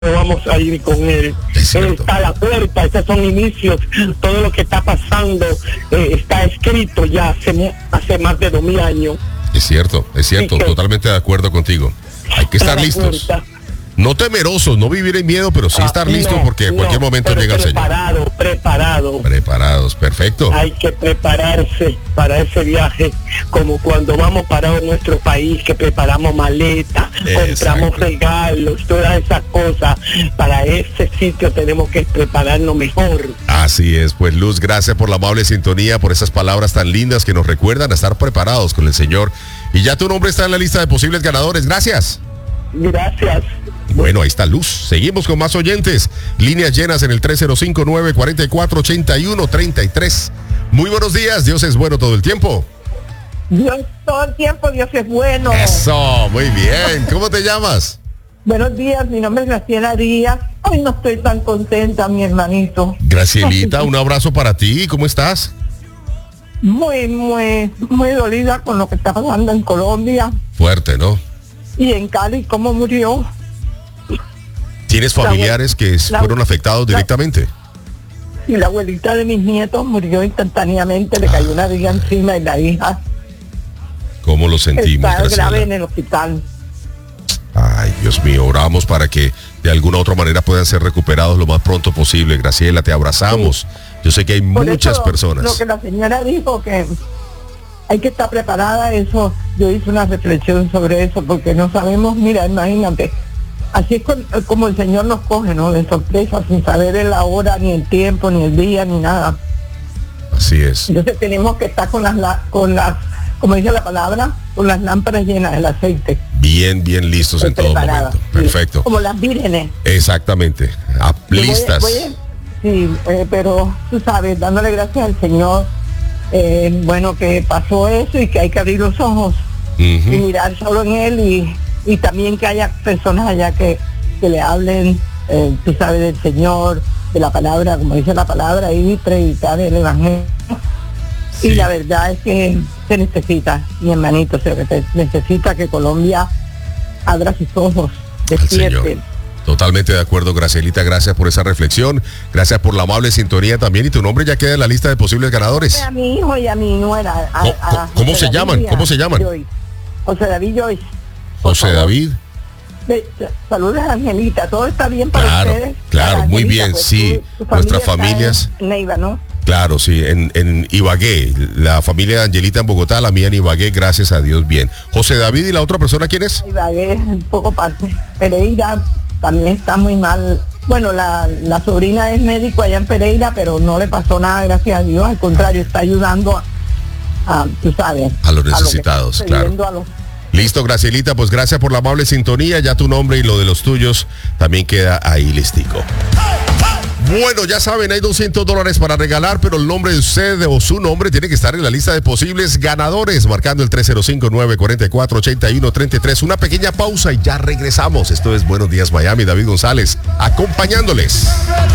vamos a ir con él. Él está a la puerta, estos son inicios, todo lo que está pasando está escrito ya hace más de 2000 años. Es cierto, totalmente de acuerdo contigo. Hay que estar listos. No temerosos, no vivir en miedo, pero sí estar listos porque en cualquier momento llega el Señor. Preparados, perfecto. Hay que prepararse para ese viaje, como cuando vamos para nuestro país, que preparamos maletas, compramos regalos, todas esas cosas. Para ese sitio tenemos que prepararnos mejor. Así es, pues Luz, gracias por la amable sintonía, por esas palabras tan lindas que nos recuerdan a estar preparados con el Señor. Y ya tu nombre está en la lista de posibles ganadores. Gracias. Gracias. Bueno, ahí está Luz. Seguimos con más oyentes. Líneas llenas en el 305-944-8133. Muy buenos días. Dios es bueno todo el tiempo. Todo el tiempo Dios es bueno. Eso, muy bien. ¿Cómo te llamas? Buenos días, mi nombre es Graciela Díaz. Hoy no estoy tan contenta, mi hermanito. Gracielita, un abrazo para ti. ¿Cómo estás? Muy dolida con lo que está pasando en Colombia. Fuerte, ¿no? Y en Cali, ¿cómo murió? ¿Tienes familiares que fueron afectados directamente? Y la abuelita de mis nietos murió instantáneamente, le cayó una viga encima y la hija. ¿Cómo lo sentimos, está Graciela? Grave en el hospital. Ay, Dios mío, oramos para que de alguna u otra manera puedan ser recuperados lo más pronto posible. Graciela, te abrazamos. Sí. Yo sé que hay muchas personas. Lo que la señora dijo, que hay que estar preparada, eso, yo hice una reflexión sobre eso, porque no sabemos, mira, imagínate, así es como el Señor nos coge, ¿no? De sorpresa, sin saber la hora, ni el tiempo, ni el día, ni nada. Así es. Entonces tenemos que estar con las, como dice la palabra, con las lámparas llenas del aceite. Bien listos en todo momento. Perfecto. Como las vírgenes. Exactamente. Listas. Sí, pero tú sabes, dándole gracias al Señor, bueno, que pasó eso y que hay que abrir los ojos y mirar solo en Él y también que haya personas allá que le hablen, tú sabes, del Señor, de la palabra, como dice la palabra, y predicar el Evangelio. Sí. Y la verdad es que se necesita, mi hermanito, se necesita que Colombia abra sus ojos, despierte. Totalmente de acuerdo, Gracielita, gracias por esa reflexión, gracias por la amable sintonía también, y tu nombre ya queda en la lista de posibles ganadores. A mi hijo y a mi nuera. ¿Cómo se llaman? ¿Cómo se llaman? José David Joyce. José David. Saludos, Angelita, todo está bien para ustedes. Claro, Angelita, muy bien, pues, sí. Nuestras familias. Neiva, ¿no? Claro, sí, en Ibagué, la familia de Angelita en Bogotá, la mía en Ibagué, gracias a Dios, bien. José David, ¿y la otra persona quién es? Ibagué, un poco parte. Pereira también está muy mal. Bueno, la sobrina es médico allá en Pereira, pero no le pasó nada, gracias a Dios, al contrario, está ayudando a tú sabes. A los necesitados, claro. Listo, Gracielita, pues gracias por la amable sintonía, ya tu nombre y lo de los tuyos también queda ahí listico. Bueno, ya saben, hay $200 para regalar, pero el nombre de usted o su nombre tiene que estar en la lista de posibles ganadores, marcando el 305-944-8133. Una pequeña pausa y ya regresamos. Esto es Buenos Días Miami, David González, acompañándoles.